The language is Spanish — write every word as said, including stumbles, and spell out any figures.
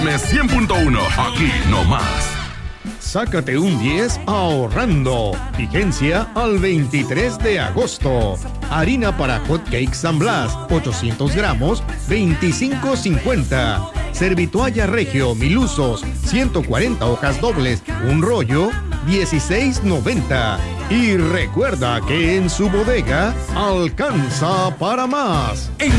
cien punto uno, aquí no más. Sácate un diez ahorrando. Vigencia al veintitrés de agosto. Harina para hot cakes San Blas, ochocientos gramos, veinticinco cincuenta. Servitoalla Regio Mil usos, ciento cuarenta hojas dobles, un rollo, dieciséis noventa. Y recuerda que en su bodega alcanza para más. En